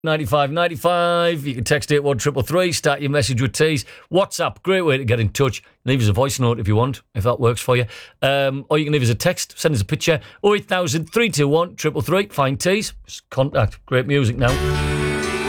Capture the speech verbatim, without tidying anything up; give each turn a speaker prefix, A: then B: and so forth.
A: ninety-five ninety-five. You can text eight one three three, start your message with T's. WhatsApp, great way to get in touch. Leave us a voice note if you want, if that works for you. Um, or you can leave us a text, send us a picture. oh eight thousand, three two one, three three three. Find T's. Just contact. Great music now.